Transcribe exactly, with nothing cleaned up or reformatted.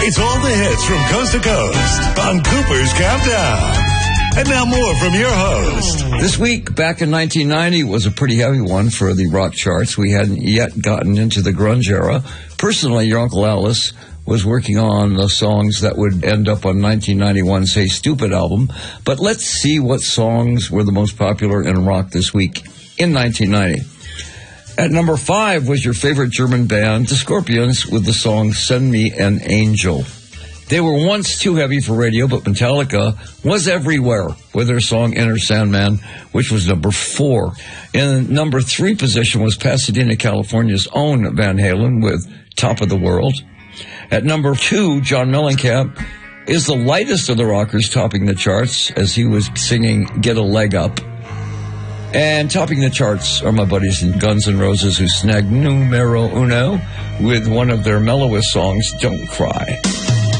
It's all the hits from coast to coast on Cooper's Countdown. And now more from your host. This week, back in nineteen ninety, was a pretty heavy one for the rock charts. We hadn't yet gotten into the grunge era. Personally, your Uncle Alice was working on the songs that would end up on nineteen ninety-one's Hey Stupid album. But let's see what songs were the most popular in rock this week in nineteen ninety. At number five was your favorite German band, the Scorpions, with the song Send Me an Angel. They were once too heavy for radio, but Metallica was everywhere with their song Enter Sandman, which was number four. In number three position was Pasadena, California's own Van Halen with Top of the World. At number two, John Mellencamp is the lightest of the rockers, topping the charts as he was singing Get a Leg Up. And topping the charts are my buddies in Guns N' Roses, who snagged numero uno with one of their mellowest songs, Don't Cry.